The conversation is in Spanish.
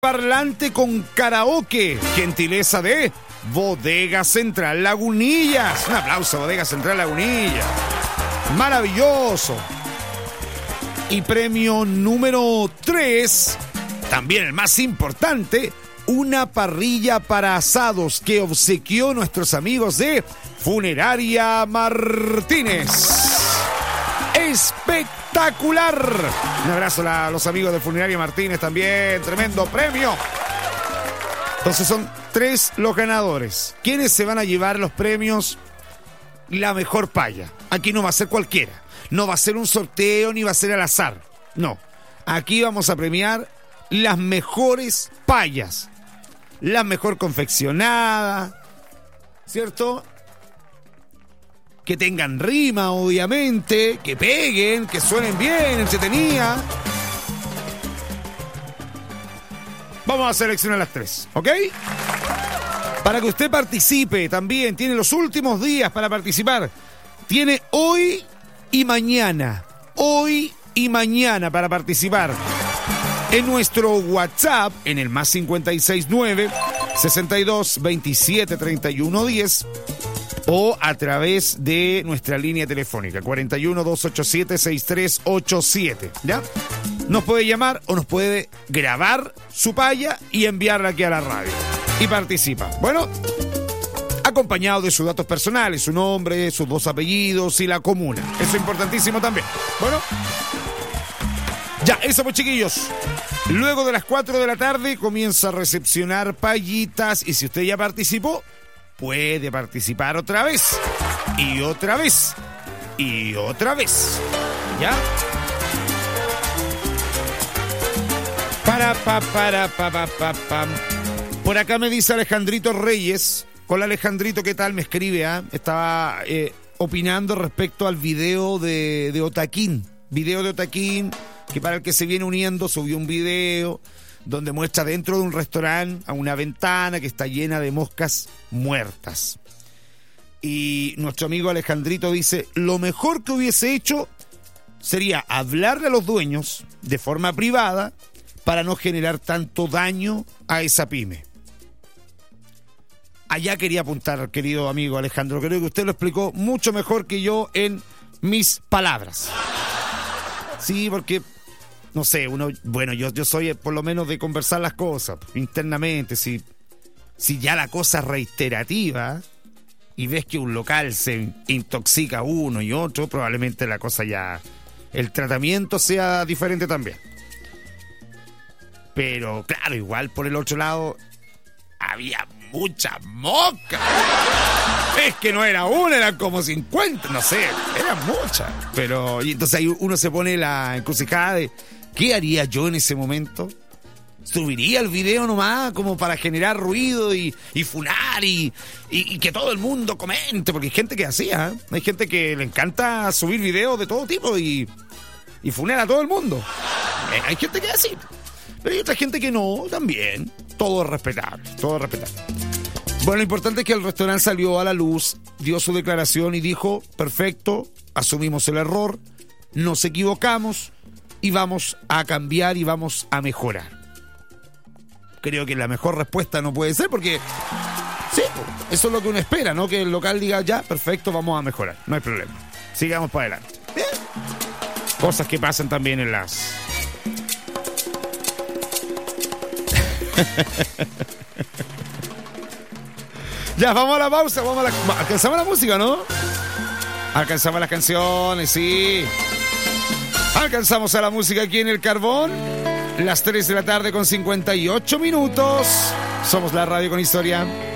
Parlante con karaoke, gentileza de Bodega Central Lagunillas. Un aplauso, Bodega Central Lagunillas. Maravilloso. Y premio número 3, también el más importante, una parrilla para asados que obsequió nuestros amigos de Funeraria Martínez. Espectacular. Un abrazo a los amigos de Funeraria Martínez también. Tremendo premio. Entonces son 3 los ganadores. ¿Quiénes se van a llevar los premios? La mejor paya. Aquí no va a ser cualquiera. No va a ser un sorteo ni va a ser al azar. No. Aquí vamos a premiar las mejores payas. La mejor confeccionada. ¿Cierto? Que tengan rima, obviamente, que peguen, que suenen bien, entretenidas. Vamos a seleccionar las 3, ¿ok? Para que usted participe también, tiene los últimos días para participar. Tiene hoy y mañana para participar. En nuestro WhatsApp, en el más 569 62 27 31 10. O a través de nuestra línea telefónica, 41-287-6387, ¿ya? Nos puede llamar o nos puede grabar su paya y enviarla aquí a la radio. Y participa. Bueno, acompañado de sus datos personales, su nombre, sus 2 apellidos y la comuna. Eso es importantísimo también. Bueno, ya, eso pues, chiquillos. Luego de las 4 de la tarde comienza a recepcionar payitas y si usted ya participó, puede participar otra vez, y otra vez, y otra vez, ¿ya? Por acá me dice Alejandrito Reyes. Hola Alejandrito, ¿qué tal? Me escribe, ¿ah? Estaba opinando respecto al video de Otaquín. Video de Otaquín, que para el que se viene uniendo, subió un video donde muestra dentro de un restaurante a una ventana que está llena de moscas muertas. Y nuestro amigo Alejandrito dice, lo mejor que hubiese hecho sería hablarle a los dueños de forma privada para no generar tanto daño a esa pyme. Allá quería apuntar, querido amigo Alejandro, creo que usted lo explicó mucho mejor que yo en mis palabras. Sí, porque... no sé, yo soy por lo menos de conversar las cosas internamente. Si ya la cosa es reiterativa y ves que un local se intoxica uno y otro, probablemente la cosa ya, el tratamiento sea diferente también. Pero claro, igual por el otro lado había muchas moscas. Es que no era una, eran como 50, no sé, eran muchas. Pero y entonces ahí uno se pone la encrucijada de ¿qué haría yo en ese momento? ¿Subiría el video nomás como para generar ruido y funar y que todo el mundo comente? Porque hay gente que hacía, ¿eh? Hay gente que le encanta subir videos de todo tipo y funar a todo el mundo. Hay gente que es así. Pero hay otra gente que no, también. Todo es respetable, todo es respetable. Bueno, lo importante es que el restaurante salió a la luz, dio su declaración y dijo, perfecto, asumimos el error, nos equivocamos y vamos a cambiar y vamos a mejorar. Creo que la mejor respuesta no puede ser porque, sí, eso es lo que uno espera, ¿no? Que el local diga, ya, perfecto, vamos a mejorar, no hay problema. Sigamos para adelante. Bien. Cosas que pasan también en las... Ya, vamos a la pausa, alcanzamos la música, ¿no? Alcanzamos las canciones, sí. Alcanzamos a la música aquí en El Carbón. Las 3 de la tarde con 58 minutos. Somos la radio con historia.